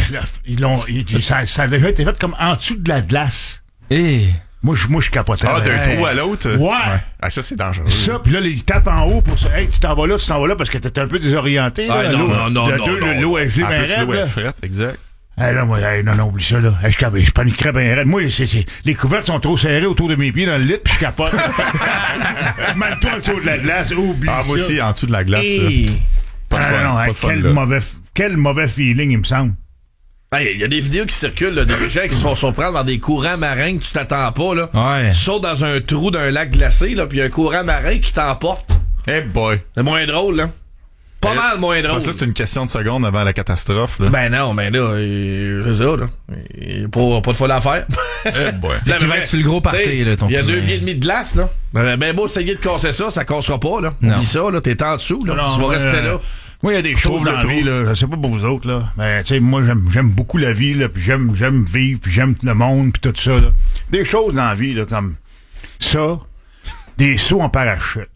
ça a déjà été fait comme en dessous de la glace. Moi, je capotais. Ah, d'un trou à l'autre? Ouais. Ah, ça, c'est dangereux. Ça, puis là, ils tapent en haut pour ça. Hey, tu t'en vas là, parce que t'étais un peu désorienté. Ah, là, non. L'eau est gelée, en plus, l'eau est frette, exact. Hey, là, moi, non, oublie ça, là. Hey, je paniquerais bien raide. Moi, les couvertes sont trop serrées autour de mes pieds dans le lit, puis je capote. Mets-toi en dessous de la glace, oublie ça. Ah, moi aussi, en dessous de la glace, là. Pas de fun, pas de fun, quel mauvais feeling, il me semble. Il y a des vidéos qui circulent, là, des gens qui se font surprendre dans des courants marins que tu t'attends pas, là. Ouais. Tu sautes dans un trou d'un lac glacé, là, puis il y a un courant marin qui t'emporte. Eh boy. C'est moins drôle, là. Pas mal moins drôle. Ça, c'est une question de seconde avant la catastrophe, là. Ben non, mais là, c'est ça, là. Pas de folie à faire. Eh boy. Tu vas être sur le gros party, là, ton il y a 2 pieds et demi de glace, là. Ben beau essayer de casser ça, ça cassera pas, là. Oublie ça, là. T'es en dessous, là. Tu vas rester là. Moi, il y a des choses dans la vie, là. Je sais pas pour vous autres, là. Mais, tu sais, moi, j'aime beaucoup la vie, là. Puis j'aime vivre, puis j'aime le monde, puis tout ça, là. Des choses dans la vie, là, comme ça. Des sauts en parachute.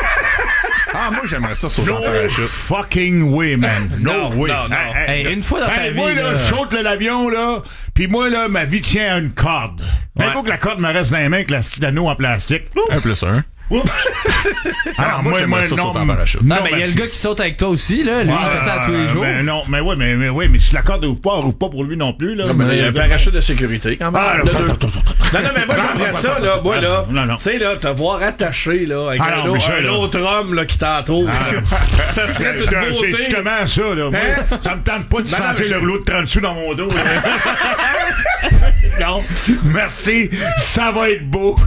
Ah, moi, j'aimerais ça sauter en parachute. Fucking way, man. No way. Non. Hey, une fois dans ta vie, moi, là, je saute l'avion, là. Puis moi, là, ma vie tient à une corde. Il faut que la corde me reste dans les mains avec la petite anneau en plastique. 1+1. Alors, moi, j'aimerais ça sauter en parachute. Non, mais il y a le gars qui saute avec toi aussi, là. Lui, il fait ça à tous les jours. Non, mais si la corde ouvre pas pour lui non plus, là. Non, mais il y a un parachute de sécurité, quand même. Non, mais moi, j'aimerais ça, là. Moi, là. Tu sais, là, te voir attaché, là, avec un autre homme, là, qui t'entoure. Ça serait toute beauté. C'est justement ça, là. Moi, ça me tente pas de sentir le rouleau de 30 sous dans mon dos. Non. Merci. Ça va être beau.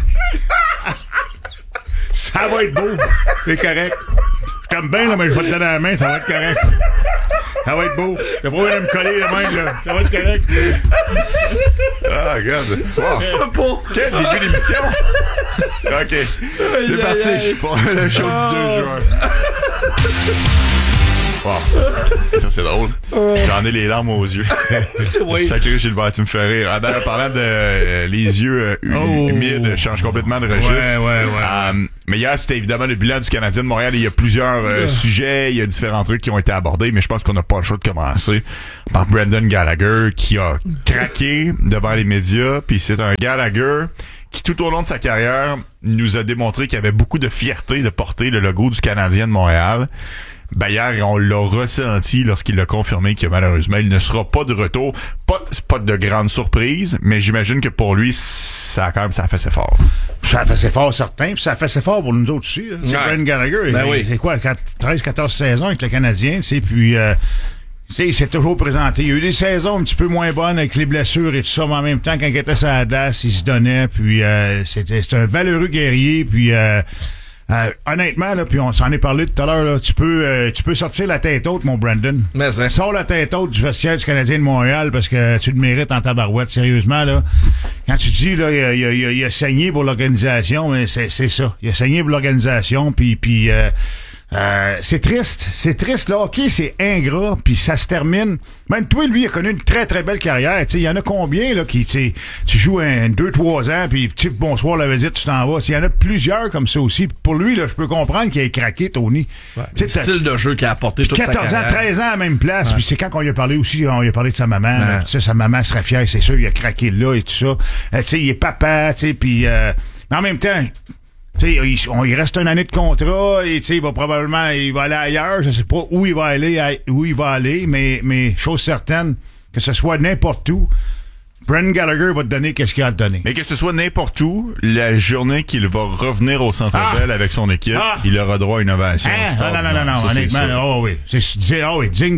Ça va être beau. C'est correct. Je t'aime bien, là, mais je vais te donner la main, ça va être correct. Ça va être beau. T'as pas besoin de me coller la main, là. Ça va être correct. Ah, regarde. Wow. Quel début d'émission. OK. C'est parti pour le show du 2 juin. Wow. Ça, c'est drôle. J'en ai les larmes aux yeux. Sacré Gilbert, tu me fais rire. D'ailleurs, parlant de les yeux humides, change complètement de registre. Ouais. Mais hier, c'était évidemment le bilan du Canadien de Montréal. Il y a plusieurs sujets, il y a différents trucs qui ont été abordés, mais je pense qu'on n'a pas le choix de commencer par Brendan Gallagher qui a craqué devant les médias. Puis c'est un Gallagher qui, tout au long de sa carrière, nous a démontré qu'il avait beaucoup de fierté de porter le logo du Canadien de Montréal. Ben hier, on l'a ressenti lorsqu'il a confirmé que malheureusement, il ne sera pas de retour. C'est pas de grande surprise, mais j'imagine que pour lui, ça a fait ses fort. Ça a fait ses fort, certain, puis ça a fait ses fort pour nous autres aussi. Là. C'est Brendan Gallagher. Ben oui. C'est quoi, 13-14 saisons avec le Canadien, puis il s'est toujours présenté. Il y a eu des saisons un petit peu moins bonnes avec les blessures et tout ça, mais en même temps, quand il était sur la glace, il se donnait, puis c'est un valeureux guerrier, puis honnêtement, là, puis on s'en est parlé tout à l'heure, là, tu peux sortir la tête haute, mon Brandon. Mais ça. Sors la tête haute du vestiaire du Canadien de Montréal parce que tu le mérites en tabarouette, sérieusement, là. Quand tu dis, là, il a saigné pour l'organisation, mais c'est ça. Il a saigné pour l'organisation, puis C'est triste, le hockey, c'est ingrat, puis ça se termine. Même toi, lui, il a connu une très, très belle carrière. Il y en a combien, là, qui, tu joues 2-3 ans, puis bonsoir, la visite, tu t'en vas. Il y en a plusieurs comme ça aussi. Pour lui, là, je peux comprendre qu'il ait craqué, Tony. Ouais, le style de jeu qu'il a apporté toute sa carrière. 14 ans, 13 ans à la même place, puis c'est quand on lui a parlé aussi, on lui a parlé de sa maman. Là, sa maman serait fière, c'est sûr, il a craqué là et tout ça. Il est papa, puis mais en même temps... il reste une année de contrat et il va aller ailleurs. Je sais pas où il va aller, mais chose certaine, que ce soit n'importe où, Brendan Gallagher va te donner qu'est-ce qu'il a à te donner. Mais que ce soit n'importe où, la journée qu'il va revenir au Centre Bell avec son équipe, il aura droit à une ovation. Non, ça, honnêtement, digne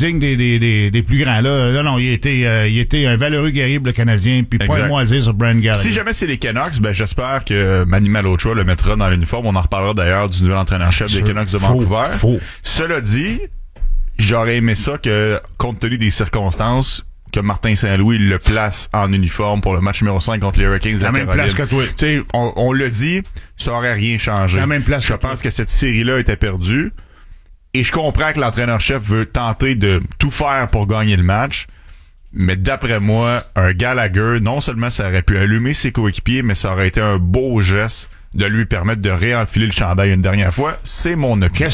des plus grands là. Non, il était un valeureux guerrier le Canadien, puis pas moi à dire sur Brendan Gallagher. Si jamais c'est les Canucks, j'espère que Manny Malhotra le mettra dans l'uniforme. On en reparlera d'ailleurs du nouvel entraîneur-chef des Canucks de Vancouver. Cela dit, j'aurais aimé ça que, compte tenu des circonstances, que Martin Saint-Louis le place en uniforme pour le match numéro 5 contre les Hurricanes de la Caroline. Même place que toi. T'sais, on l'a dit, ça aurait rien changé. La même place. Je pense que cette série-là était perdue. Et je comprends que l'entraîneur-chef veut tenter de tout faire pour gagner le match. Mais d'après moi, un Gallagher, non seulement ça aurait pu allumer ses coéquipiers, mais ça aurait été un beau geste de lui permettre de réenfiler le chandail une dernière fois. C'est mon opinion.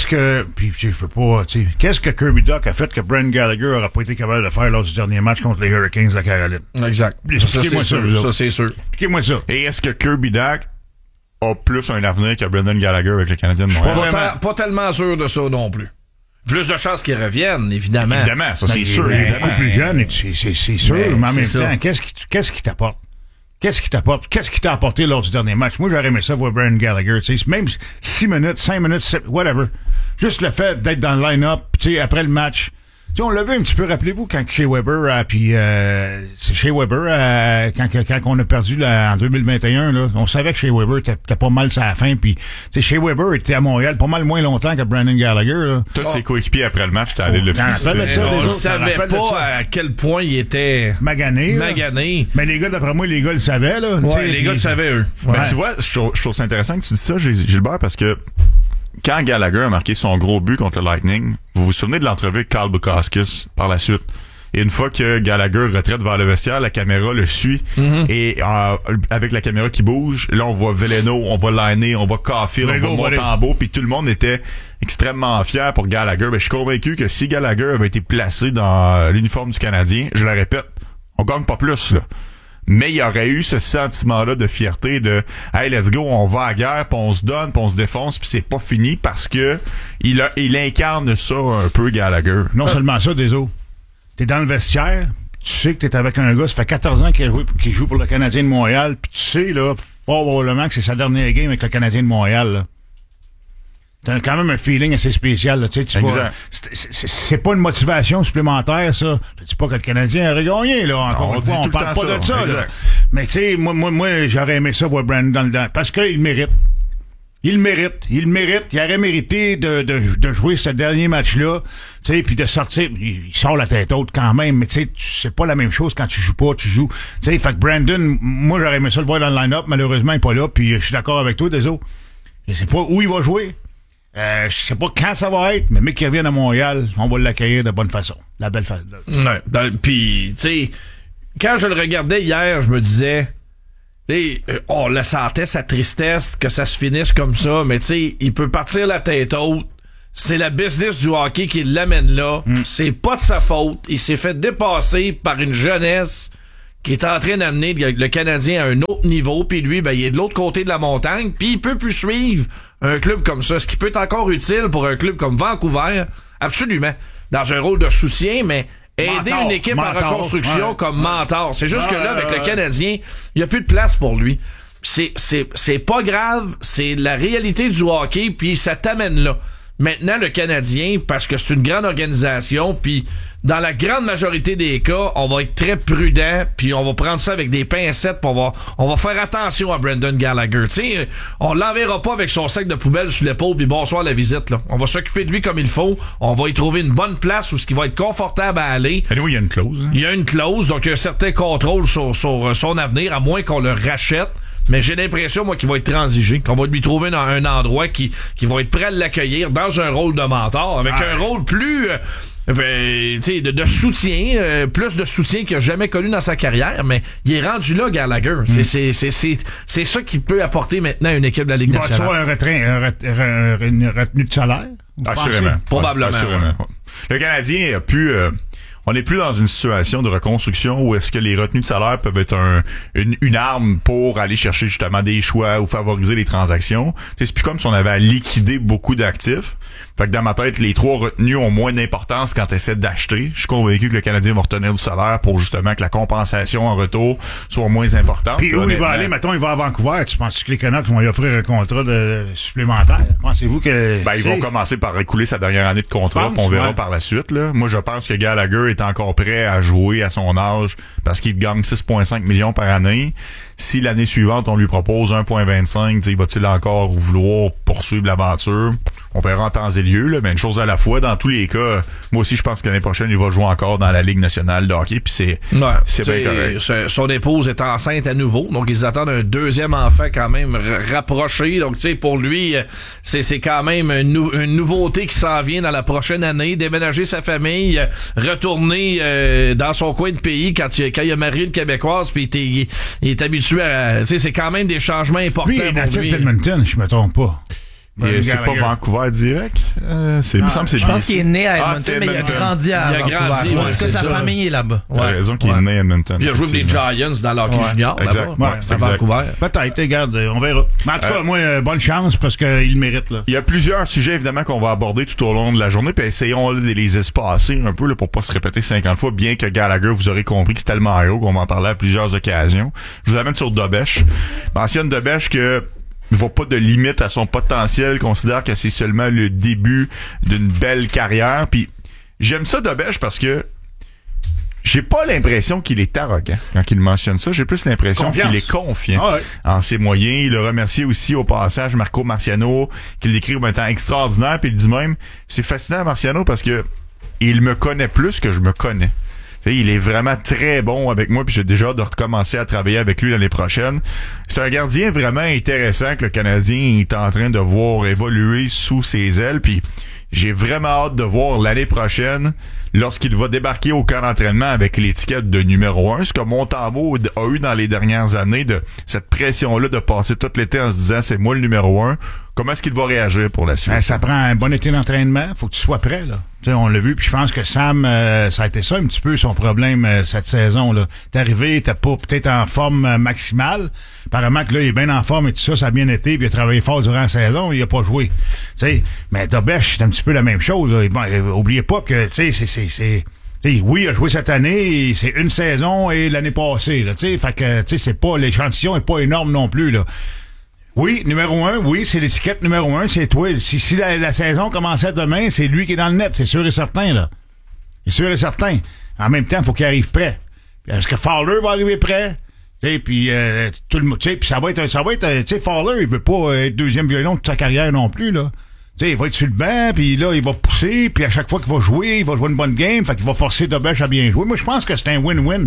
Qu'est-ce que Kirby Dach a fait que Brendan Gallagher n'aurait pas été capable de faire lors du dernier match contre les Hurricanes de la Caroline? Exact. Expliquez-moi ça, c'est sûr. Expliquez-moi ça. Et est-ce que Kirby Dach a plus un avenir que Brendan Gallagher avec le Canadien de Montréal? Pas tellement sûr de ça non plus. Plus de chances qu'ils reviennent, évidemment. Évidemment, ça c'est sûr. Il est beaucoup plus jeune, c'est sûr. Mais en même temps, qu'est-ce qui t'apporte? Qu'est-ce qui t'apporte? Qu'est-ce qui t'a apporté lors du dernier match? Moi, j'aurais aimé ça voir Brendan Gallagher. Même 6 minutes, 5 minutes, whatever. Juste le fait d'être dans le line-up, après le match. T'sais, on l'a vu un petit peu, rappelez-vous, quand Shea Weber, c'est Shea Weber, quand on a perdu en 2021, là, on savait que Shea Weber était pas mal sur la fin, puis Shea Weber était à Montréal pas mal moins longtemps que Brendan Gallagher. Là. Tous ses coéquipiers après le match, t'es allé le féliciter. On ne savait pas à quel point il était magané. Mais les gars, d'après moi, les gars le savaient. Là. Ouais, les gars le savaient, eux. Ouais. Mais tu vois, je trouve ça intéressant que tu dis ça, Gilbert, parce que quand Gallagher a marqué son gros but contre le Lightning, vous vous souvenez de l'entrevue avec Carl Bukauskas par la suite? Et une fois que Gallagher retraite vers le vestiaire, la caméra le suit. Et avec la caméra qui bouge, là, on voit Veleno, on voit Laine, on voit Caulfield, on voit Montembeault, puis tout le monde était extrêmement fier pour Gallagher. Je suis convaincu que si Gallagher avait été placé dans l'uniforme du Canadien, je le répète, on gagne pas plus, là. Mais il y aurait eu ce sentiment-là de fierté de « Hey, let's go, on va à la guerre, puis on se donne, puis on se défonce, puis c'est pas fini » parce que il incarne ça un peu, Gallagher. Non seulement ça, Deso. T'es dans le vestiaire, tu sais que t'es avec un gars, ça fait 14 ans qu'il joue pour le Canadien de Montréal, puis tu sais, là, probablement que c'est sa dernière game avec le Canadien de Montréal, là. T'as quand même un feeling assez spécial, là, tu sais, tu vois. C'est pas une motivation supplémentaire, ça. Je dis pas que le Canadien aurait gagné, là. Encore une fois, on parle pas de ça, là. Mais tu sais, moi, j'aurais aimé ça voir Brandon dans le dedans. Parce qu'il mérite. Il mérite. Il aurait mérité de jouer ce dernier match-là, tu sais, puis de sortir. Il sort la tête haute quand même, mais tu sais, c'est pas la même chose quand tu joues pas, tu joues. Tu sais, fait que Brandon, moi, j'aurais aimé ça le voir dans le line-up. Malheureusement, il est pas là, puis je suis d'accord avec toi, Deso. Je sais pas où il va jouer. Je sais pas quand ça va être, mais qu'il revienne à Montréal, on va l'accueillir de bonne façon. La belle façon. Ouais, puis, tu sais, quand je le regardais hier, je me disais, on le sentait, sa tristesse, que ça se finisse comme ça, mais tu sais, il peut partir la tête haute. C'est la business du hockey qui l'amène là. C'est pas de sa faute. Il s'est fait dépasser par une jeunesse qui est en train d'amener le Canadien à un autre niveau, puis lui, il est de l'autre côté de la montagne, puis il peut plus suivre un club comme ça. Ce qui peut être encore utile pour un club comme Vancouver, absolument, dans un rôle de soutien, mais aider une équipe en reconstruction comme mentor. C'est juste que là, avec le Canadien, il n'y a plus de place pour lui. C'est pas grave, c'est la réalité du hockey, puis ça t'amène là. Maintenant, le Canadien, parce que c'est une grande organisation, puis dans la grande majorité des cas, on va être très prudent, puis on va prendre ça avec des pincettes, puis on va faire attention à Brendan Gallagher. Tu sais, on l'enverra pas avec son sac de poubelle sur l'épaule, puis bonsoir la visite, là. On va s'occuper de lui comme il faut. On va y trouver une bonne place où ce qui va être confortable à aller. Et oui, il y a une clause. Il y a une clause, donc il y a un certain contrôle sur son avenir, à moins qu'on le rachète. Mais j'ai l'impression, moi, qu'il va être transigé, qu'on va lui trouver un endroit qui va être prêt à l'accueillir dans un rôle de mentor, avec un rôle plus... de soutien, plus de soutien qu'il a jamais connu dans sa carrière, mais il est rendu là, Gallagher. C'est ça qu'il peut apporter maintenant à une équipe de la Ligue nationale. Va tu avoir une retenue de salaire? Assurément. Probablement. Assurément. Le Canadien a pu... on n'est plus dans une situation de reconstruction où est-ce que les retenues de salaire peuvent être une arme pour aller chercher justement des choix ou favoriser les transactions. T'sais, c'est plus comme si on avait à liquider beaucoup d'actifs. Fait que dans ma tête, les 3 retenues ont moins d'importance quand tu essaies d'acheter. Je suis convaincu que le Canadien va retenir du salaire pour justement que la compensation en retour soit moins importante. Puis où il va aller? Mettons, il va à Vancouver. Tu penses que les Canucks vont lui offrir un contrat supplémentaire? Pensez-vous que... ils vont commencer par écouler sa dernière année de contrat, puis on verra par la suite. Là. Moi, je pense que Gallagher est encore prêt à jouer à son âge parce qu'il gagne 6,5 millions par année. Si l'année suivante, on lui propose 1,25, va-t-il encore vouloir poursuivre l'aventure? On verra en temps et lieu, là, mais une chose à la fois. Dans tous les cas, moi aussi, je pense que l'année prochaine, il va jouer encore dans la Ligue nationale de hockey, puis c'est bien correct. Son épouse est enceinte à nouveau, donc ils attendent un deuxième enfant quand même rapproché. Donc, tu sais, pour lui, c'est quand même une nouveauté qui s'en vient dans la prochaine année. Déménager sa famille, retourner dans son coin de pays quand il a marié une Québécoise, puis il est habitué à... Tu sais, c'est quand même des changements importants pour lui. Edmonton, je me trompe pas. C'est pas Vancouver direct. Je pense qu'il est né à Edmonton, mais il a grandi à Vancouver. En tout cas, sa famille est là-bas. T'as raison qu'il est né à Edmonton. Il a joué avec les Giants dans l'hockey junior là-bas. C'est à Vancouver. Peut-être, regarde, on verra. Mais en tout cas, moi, bonne chance parce qu'il le mérite. Là. Il y a plusieurs sujets, évidemment, qu'on va aborder tout au long de la journée, puis essayons de les espacer un peu là, pour pas se répéter 50 fois, bien que Gallagher, vous aurez compris que c'est tellement haut qu'on va en parler à plusieurs occasions. Je vous amène sur Dobèche. Mentionne Dobèche que il voit pas de limite à son potentiel, considère que c'est seulement le début d'une belle carrière. Puis j'aime ça Dobèche parce que j'ai pas l'impression qu'il est arrogant quand il mentionne ça. J'ai plus l'impression qu'il est confiant en ses moyens. Il a remercié aussi au passage Marco Marciano, qu'il décrit comme un temps extraordinaire. Puis il dit même, c'est fascinant Marciano parce que il me connaît plus que je me connais. T'sais, il est vraiment très bon avec moi, puis j'ai déjà hâte de recommencer à travailler avec lui l'année prochaine. C'est un gardien vraiment intéressant que le Canadien est en train de voir évoluer sous ses ailes, puis j'ai vraiment hâte de voir l'année prochaine, lorsqu'il va débarquer au camp d'entraînement avec l'étiquette de numéro 1, ce que Montembeault a eu dans les dernières années, de cette pression-là de passer tout l'été en se disant c'est moi le numéro 1. Comment est-ce qu'il va réagir pour la suite? Ça prend un bon été d'entraînement. Faut que tu sois prêt, là. T'sais, on l'a vu, puis je pense que Sam, ça a été ça un petit peu son problème cette saison, là. T'es arrivé, t'es pas peut-être en forme maximale. Apparemment que là, il est bien en forme et tout ça, ça a bien été, puis il a travaillé fort durant la saison, il a pas joué. T'sais, mais Dobèche, c'est un petit peu la même chose, là. Bon, oubliez pas que, tu sais, oui, il a joué cette année, c'est une saison et l'année passée, là, fait que, c'est pas, l'échantillon est pas énorme non plus, là. Oui, numéro 1, oui, c'est l'étiquette numéro 1, c'est toi. Si la saison commençait demain, c'est lui qui est dans le net, c'est sûr et certain, là. C'est sûr et certain. En même temps, il faut qu'il arrive prêt. Est-ce que Fowler va arriver prêt? Puis tout le monde, puis ça va être, tu sais, Fowler, il veut pas être deuxième violon de sa carrière non plus, là. Il va être sur le banc, puis là, il va pousser, puis à chaque fois qu'il va jouer une bonne game, fait qu'il va forcer Dobèche à bien jouer. Moi, je pense que c'est un win-win.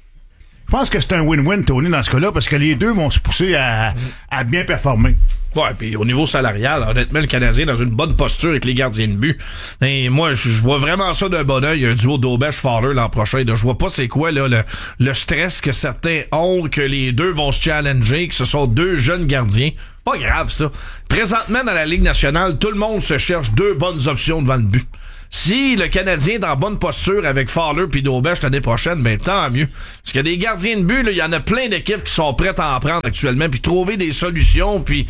Je pense que c'est un win-win, Tony, dans ce cas-là, parce que les deux vont se pousser à bien performer. Ouais, puis au niveau salarial, honnêtement, le Canadien est dans une bonne posture avec les gardiens de but. Et moi, je vois vraiment ça d'un bon œil, un duo Dobèche-Fowler l'an prochain. Je vois pas c'est quoi là le stress que certains ont, que les deux vont se challenger, que ce sont deux jeunes gardiens. Pas grave, ça. Présentement, dans la Ligue nationale, tout le monde se cherche deux bonnes options devant le but. Si le Canadien est en bonne posture avec Fowler puis Dobèche l'année prochaine, ben tant mieux. Parce que des gardiens de but, il y en a plein d'équipes qui sont prêtes à en prendre actuellement, puis trouver des solutions, puis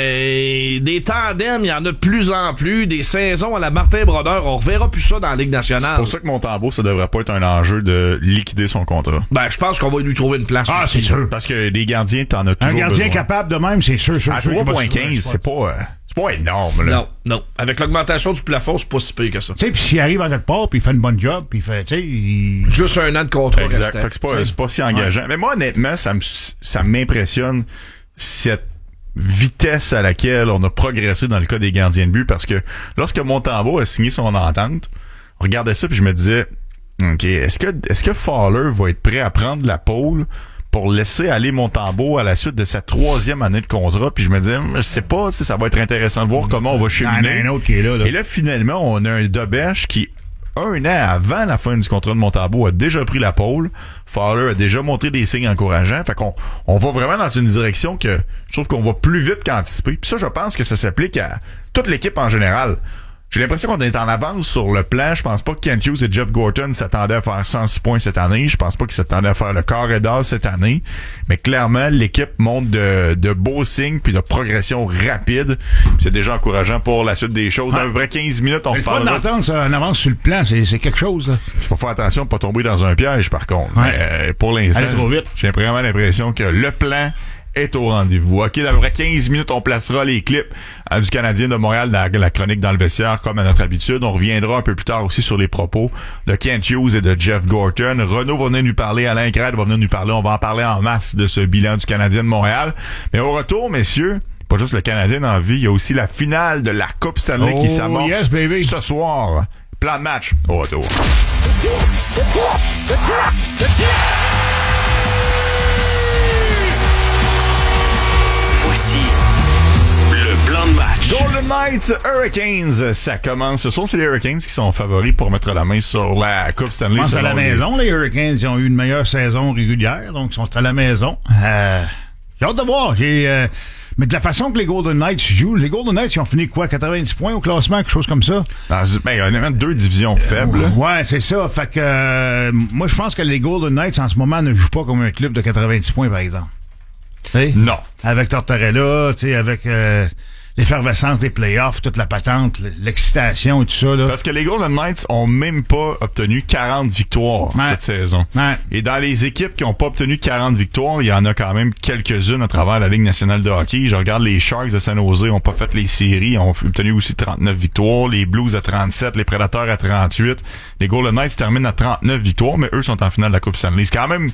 des tandems, il y en a de plus en plus, des saisons à la Martin Brodeur, on reverra plus ça dans la Ligue nationale. C'est pour ça que Montembeault, ça devrait pas être un enjeu de liquider son contrat. Ben, je pense qu'on va lui trouver une place aussi. C'est sûr. Parce que des gardiens, t'en as toujours besoin. Un gardien capable de même, c'est sûr. À 3,15, c'est pas énorme, là. Non. Avec l'augmentation du plafond, c'est pas si pire que ça. Tu sais, puis s'il arrive à quelque part, puis il fait une bonne job, puis il fait, tu sais, juste un an de contrat. Exact. Fait que c'est pas si engageant. Ouais. Mais moi, honnêtement, ça m'impressionne cette vitesse à laquelle on a progressé dans le cas des gardiens de but, parce que lorsque Montembeault a signé son entente, on regardait ça, puis je me disais, OK, est-ce que Fowler va être prêt à prendre la pôle pour laisser aller Montembeault à la suite de sa 3e année de contrat. Puis je me disais, je sais pas si ça va être intéressant de voir comment on va cheminer. Il y en a un autre qui est là. Et là, finalement, on a un Dobèche qui, un an avant la fin du contrat de Montembeault, a déjà pris la pole. Fowler a déjà montré des signes encourageants. Fait qu'on va vraiment dans une direction que je trouve qu'on va plus vite qu'anticipé. Puis ça, je pense que ça s'applique à toute l'équipe en général. J'ai l'impression qu'on est en avance sur le plan. Je pense pas que Kent Hughes et Jeff Gorton s'attendaient à faire 106 points cette année. Je pense pas qu'ils s'attendaient à faire le carré d'as cette année. Mais clairement, l'équipe montre de beaux signes puis de progression rapide. Puis c'est déjà encourageant pour la suite des choses. Dans à peu près 15 minutes, on parle. Le fun d'entendre ça en avance sur le plan, c'est quelque chose. Il faut faire attention de pas tomber dans un piège, par contre. Ouais. Mais, pour l'instant, trop vite. J'ai vraiment l'impression que le plan est au rendez-vous. OK, dans à peu près 15 minutes, on placera les clips du Canadien de Montréal, la chronique dans le vestiaire, comme à notre habitude. On reviendra un peu plus tard aussi sur les propos de Kent Hughes et de Jeff Gorton. Renaud va venir nous parler, Alain Crête va venir nous parler. On va en parler en masse de ce bilan du Canadien de Montréal. Mais au retour, messieurs, pas juste le Canadien en vie, il y a aussi la finale de la Coupe Stanley qui s'amorce ce soir. Plan de match au retour. Voici le plan de match. Golden Knights Hurricanes, ça commence. Ce soir, c'est les Hurricanes qui sont favoris pour mettre la main sur la Coupe Stanley. Je pense à la maison, les Hurricanes, ils ont eu une meilleure saison régulière, donc ils sont à la maison. J'ai hâte de voir. Mais de la façon que les Golden Knights jouent, les Golden Knights, ils ont fini quoi? 90 points au classement, quelque chose comme ça? Honnêtement, 2 divisions faibles. Ouais, c'est ça. Fait que moi, je pense que les Golden Knights, en ce moment, ne jouent pas comme un club de 90 points, par exemple. T'sais? Non. Avec Tortorella, avec l'effervescence des playoffs, toute la patente, l'excitation et tout ça. Là. Parce que les Golden Knights ont même pas obtenu 40 victoires cette saison. Ouais. Et dans les équipes qui ont pas obtenu 40 victoires, il y en a quand même quelques-unes à travers la Ligue nationale de hockey. Je regarde les Sharks de San Jose, ont pas fait les séries, ont obtenu aussi 39 victoires. Les Blues à 37, les Predators à 38. Les Golden Knights terminent à 39 victoires, mais eux sont en finale de la Coupe Stanley. C'est quand même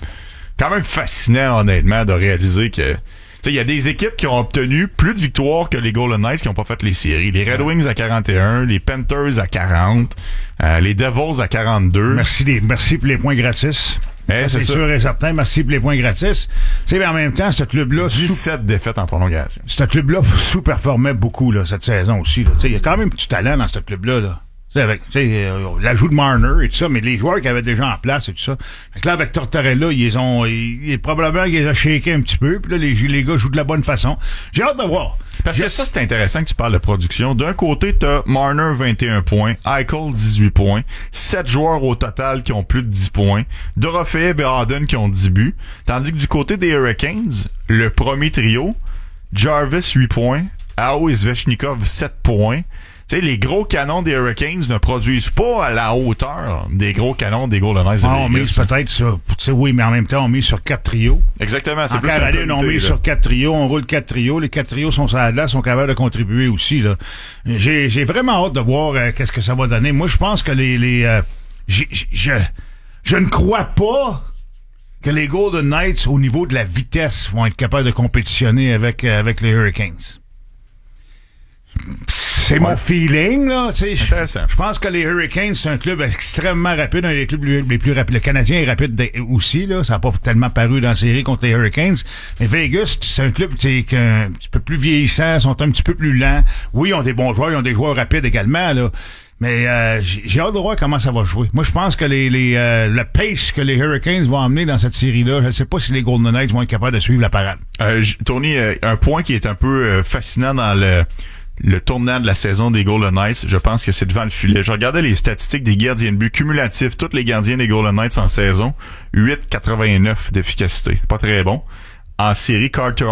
fascinant, honnêtement, de réaliser que il y a des équipes qui ont obtenu plus de victoires que les Golden Knights qui n'ont pas fait les séries. Les Red Wings à 41, les Panthers à 40, les Devils à 42. Merci pour les points gratis. C'est sûr et certain. Merci pour les points gratis. Mais en même temps, ce club-là... 17 défaites en prolongation. Ce club-là sous-performait beaucoup là, cette saison aussi. Il y a quand même du talent dans ce club-là. Là. Avec l'ajout de Marner et tout ça, mais les joueurs qui avaient déjà en place et tout ça. Fait que là, avec Tortorella, probablement qu'ils les ont shakés un petit peu, puis là, les gars jouent de la bonne façon. J'ai hâte de voir. Parce que ça, c'est intéressant que tu parles de production. D'un côté, t'as Marner 21 points, Eichel 18 points, 7 joueurs au total qui ont plus de 10 points, Dorofeev et Harden qui ont 10 buts, tandis que du côté des Hurricanes, le premier trio, Jarvis 8 points, Ao et Svechnikov 7 points. Tu sais, les gros canons des Hurricanes ne produisent pas à la hauteur des gros canons des Golden Knights de Vegas. On mise peut-être sur... Oui, mais en même temps, on mise sur 4 trios. Exactement. C'est en Caroline, on mise sur 4 trios. On roule 4 trios. Les 4 trios sont sur la glace, sont capables de contribuer aussi. Là. J'ai vraiment hâte de voir qu'est-ce que ça va donner. Moi, je pense que je ne crois pas que les Golden Knights, au niveau de la vitesse, vont être capables de compétitionner avec les Hurricanes. C'est mon feeling, là. Je pense que les Hurricanes, c'est un club extrêmement rapide, un des clubs les plus rapides. Le Canadien est rapide aussi, là. Ça n'a pas tellement paru dans la série contre les Hurricanes. Mais Vegas, c'est un club qui est un petit peu plus vieillissant, sont un petit peu plus lents. Oui, ils ont des bons joueurs, ils ont des joueurs rapides également, là. Mais j'ai hâte de voir comment ça va jouer. Moi, je pense que le pace que les Hurricanes vont emmener dans cette série-là, je ne sais pas si les Golden Knights vont être capables de suivre la parade. Tony, un point qui est un peu fascinant dans le tournant de la saison des Golden Knights, je pense que c'est devant le filet. Je regardais les statistiques des gardiens de but cumulatifs, tous les gardiens des Golden Knights en saison, 8,89 d'efficacité. Pas très bon. En série, Carter